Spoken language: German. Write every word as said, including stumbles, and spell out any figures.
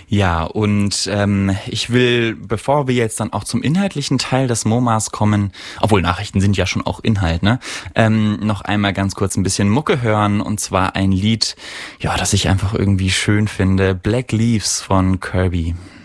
Ja, und ähm, ich will, bevor wir jetzt dann auch zum inhaltlichen Teil des MoMAs kommen, obwohl Nachrichten sind ja schon auch Inhalt, ne? Ähm, noch einmal ganz kurz ein bisschen Mucke hören, und zwar ein Lied, ja, das ich einfach irgendwie schön finde, Black Leaves von Kirby.